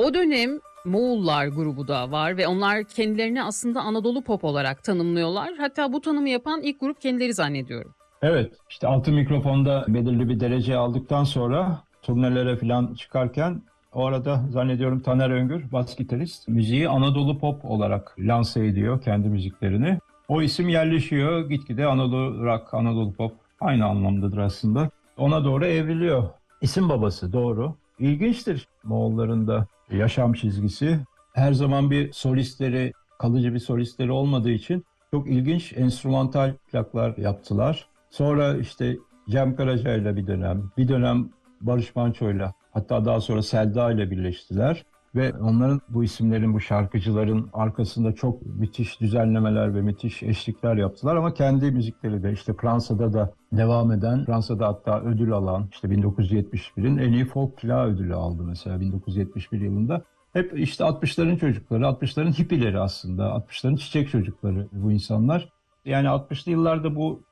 O dönem Moğollar grubu da var ve onlar kendilerini aslında Anadolu pop olarak tanımlıyorlar. Hatta bu tanımı yapan ilk grup kendileri zannediyorum. Evet, işte altın mikrofonda belirli bir derece aldıktan sonra turnelere falan çıkarken o arada zannediyorum Taner Öngür, bas gitarist, müziği Anadolu pop olarak lanse ediyor kendi müziklerini. O isim yerleşiyor, gitgide Anadolu rock, Anadolu pop aynı anlamdadır aslında. Ona doğru evriliyor. İsim babası doğru. İlginçtir Moğolların da yaşam çizgisi. Her zaman bir solistleri, kalıcı bir solistleri olmadığı için çok ilginç enstrümantal plaklar yaptılar. Sonra işte Cem Karaca'yla bir dönem Barış Manço'yla, hatta daha sonra Selda ile birleştiler. Ve onların, bu isimlerin, bu şarkıcıların arkasında çok müthiş düzenlemeler ve müthiş eşlikler yaptılar. Ama kendi müzikleri de işte Fransa'da da devam eden, Fransa'da hatta ödül alan, işte 1971'in en iyi folk plağı ödülü aldı mesela 1971 yılında. Hep işte 60'ların çocukları, 60'ların hippileri aslında, 60'ların çiçek çocukları bu insanlar. Yani 60'lı yıllarda bu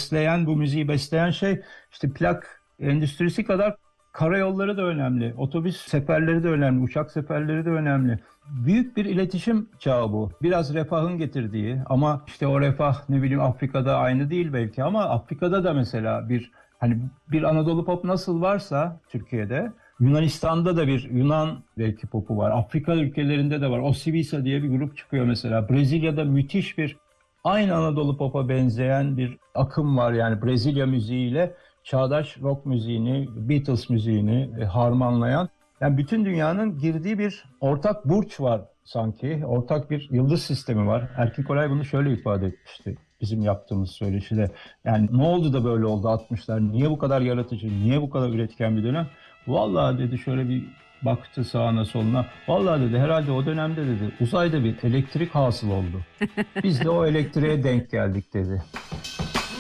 müziği besleyen şey işte plak endüstrisi kadar karayolları da önemli, otobüs seferleri de önemli, uçak seferleri de önemli. Büyük bir iletişim çağı bu. Biraz refahın getirdiği, ama işte o refah ne bileyim Afrika'da aynı değil belki, ama Afrika'da da mesela bir Anadolu pop nasıl varsa Türkiye'de, Yunanistan'da da bir Yunan belki popu var. Afrika ülkelerinde de var. Osibisa diye bir grup çıkıyor mesela. Brezilya'da müthiş bir, aynı Anadolu pop'a benzeyen bir akım var. Yani Brezilya müziğiyle çağdaş rock müziğini, Beatles müziğini harmanlayan, yani bütün dünyanın girdiği bir ortak burç var sanki. Ortak bir yıldız sistemi var. Erkin Koray bunu şöyle ifade etmişti bizim yaptığımız söyleşide. Yani ne oldu da böyle oldu 60'lar? Niye bu kadar yaratıcı, niye bu kadar üretken bir dönem? Vallahi dedi, şöyle bir baktı sağına soluna. Vallahi dedi, herhalde o dönemde dedi uzayda bir elektrik hasıl oldu. Biz de o elektriğe denk geldik dedi.